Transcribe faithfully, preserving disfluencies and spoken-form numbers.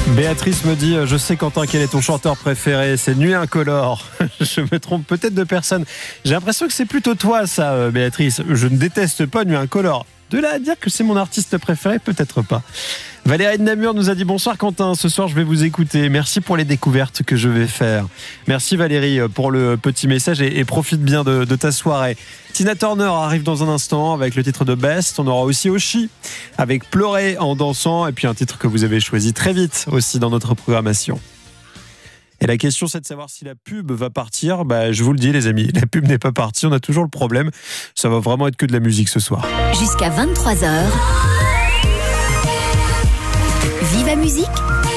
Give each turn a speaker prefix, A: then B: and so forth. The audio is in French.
A: Béatrice me dit, je sais Quentin quel est ton chanteur préféré, c'est Nuit Incolore. Je me trompe peut-être de personne. J'ai l'impression que c'est plutôt toi ça, Béatrice. Je ne déteste pas Nuit Incolore. De là à dire que c'est mon artiste préféré, peut-être pas. Valérie de Namur nous a dit bonsoir Quentin, ce soir je vais vous écouter. Merci pour les découvertes que je vais faire. Merci Valérie pour le petit message et, et profite bien de, de ta soirée. Tina Turner arrive dans un instant avec le titre de Best. On aura aussi Oshi avec Pleurer en dansant et puis un titre que vous avez choisi très vite aussi dans notre programmation. Et la question c'est de savoir si la pub va partir. Bah, je vous le dis les amis, la pub n'est pas partie, on a toujours le problème. Ça va vraiment être que de la musique ce soir.
B: Jusqu'à vingt-trois heures. Viva Musique